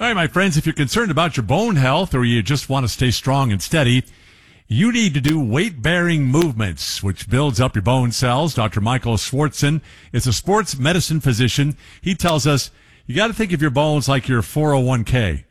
All right, my friends, if you're concerned about your bone health or you just want to stay strong and steady, you need to do weight-bearing movements, which builds up your bone cells. Dr. Michael Swartzen is a sports medicine physician. He tells us you got to think of your bones like your 401k.